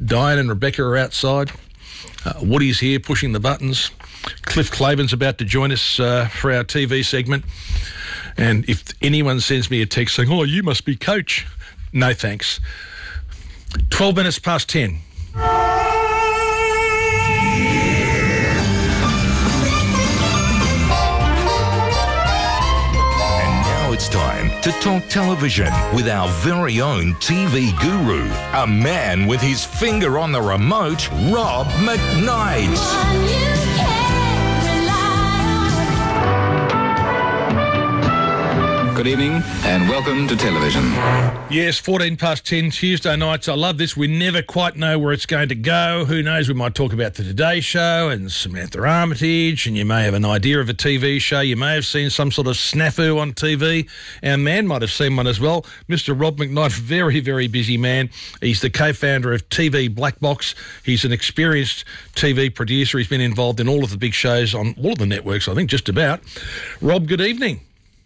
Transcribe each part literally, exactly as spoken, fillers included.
Diane and Rebecca are outside. Uh, Woody's here pushing the buttons. Cliff Claven's about to join us uh, for our T V segment. And if anyone sends me a text saying, oh, you must be Coach, no thanks. twelve minutes past ten. It's time to talk television with our very own T V guru, a man with his finger on the remote, Rob McKnight. Good evening and welcome to television. Yes, fourteen past ten, Tuesday nights. I love this. We never quite know where it's going to go. Who knows? We might talk about the Today Show and Samantha Armitage, and you may have an idea of a T V show. You may have seen some sort of snafu on T V. Our man might have seen one as well. Mister Rob McKnight, very, very busy man. He's the co-founder of T V Black Box. He's an experienced T V producer. He's been involved in all of the big shows on all of the networks, I think, just about. Rob, good evening.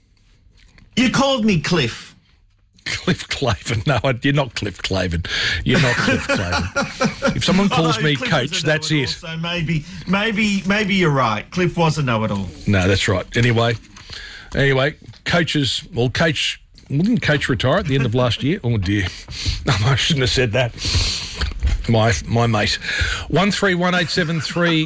You called me Cliff. Cliff Claven. No, you're not Cliff Claven. You're not Cliff Claven. If someone calls oh, me Cliff Coach, that's it. So maybe, maybe, maybe you're right. Cliff was a know-it-all. No, that's right. Anyway, anyway, coaches. Well, Coach didn't Coach retire at the end of last year? Oh dear, no, I shouldn't have said that. My my mate. One three one eight seven three.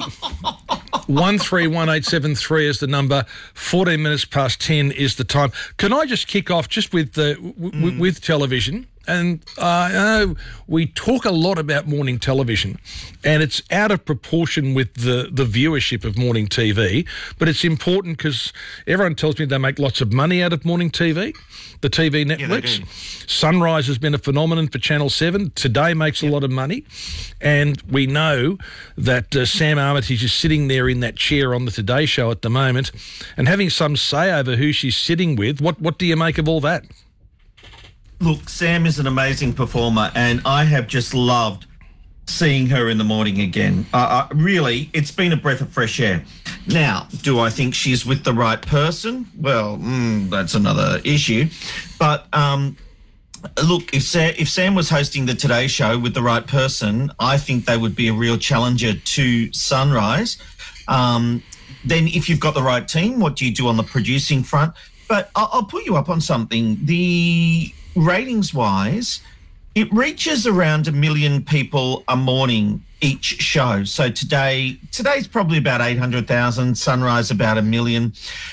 One three one eight seven three is the number. Fourteen minutes past ten is the time. Can I just kick off just with the w- mm. with television? And uh, I know we talk a lot about morning television, and it's out of proportion with the, the viewership of morning T V, but it's important because everyone tells me they make lots of money out of morning T V, the T V networks. Yeah, Sunrise has been a phenomenon for Channel seven. Today makes yep. a lot of money, and we know that uh, Sam Armitage is sitting there in that chair on the Today Show at the moment and having some say over who she's sitting with. What, what do you make of all that? Look, Sam is an amazing performer, and I have just loved seeing her in the morning again. Uh, uh, really, it's been a breath of fresh air. Now, do I think she's with the right person? Well, mm, that's another issue. But um, look, if, Sa- if Sam was hosting the Today Show with the right person, I think they would be a real challenger to Sunrise. Um, then if you've got the right team, what do you do on the producing front? But I'll, I'll put you up on something. The ratings-wise, it reaches around a million people a morning each show. So today, today's probably about eight hundred thousand, Sunrise about a million.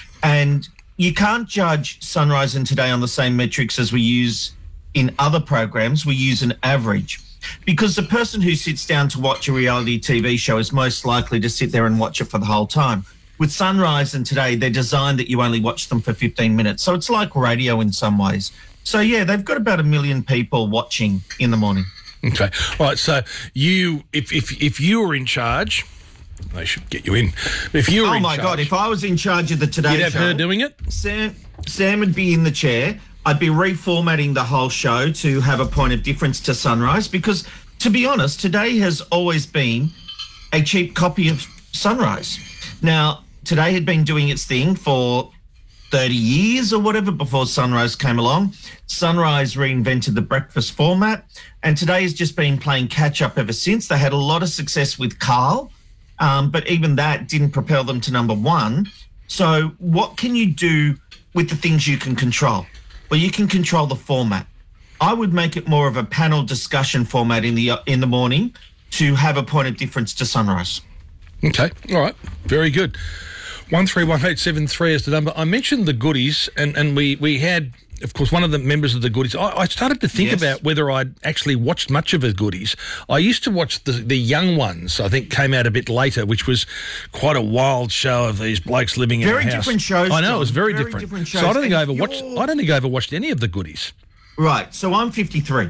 And you can't judge Sunrise and Today on the same metrics as we use in other programs. We use an average because the person who sits down to watch a reality T V show is most likely to sit there and watch it for the whole time. With Sunrise and Today, they're designed that you only watch them for fifteen minutes. So it's like radio in some ways. So, yeah, they've got about a million people watching in the morning. Okay. All right, so you, if if, if you were in charge, they should get you in. If you were oh, in my charge, God, if I was in charge of the Today you'd have Show, her doing it? Sam, Sam would be in the chair. I'd be reformatting the whole show to have a point of difference to Sunrise because, to be honest, Today has always been a cheap copy of Sunrise. Now, Today had been doing its thing for thirty years or whatever before Sunrise came along. Sunrise reinvented the breakfast format, and Today has just been playing catch-up ever since. They had a lot of success with Carl, um, but even that didn't propel them to number one. So what can you do with the things you can control? Well, you can control the format. I would make it more of a panel discussion format in the in the morning to have a point of difference to Sunrise. Okay, all right, very good. One three one eight seven three is the number. I mentioned the goodies, and, and we, we had, of course, one of the members of the goodies. I, I started to think yes. about whether I'd actually watched much of the goodies. I used to watch the the young ones. I think came out a bit later, which was quite a wild show of these blokes living very in a house. Different shows. I know John. it was very, very different. different shows. So I don't think and I ever watched. you're... I don't think I ever watched any of the goodies. Right. So I'm fifty-three.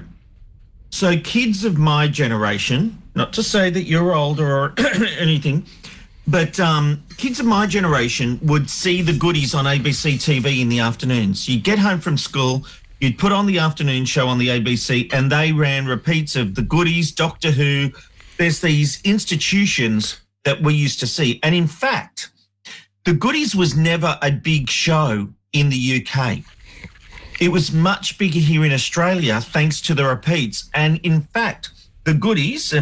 So kids of my generation, not to say that you're older or anything, but um, kids of my generation would see the goodies on A B C T V in the afternoons. You'd get home from school, you'd put on the afternoon show on the A B C, and they ran repeats of the goodies, Doctor Who. There's these institutions that we used to see. And in fact, the goodies was never a big show in the U K. It was much bigger here in Australia thanks to the repeats. And in fact, the goodies...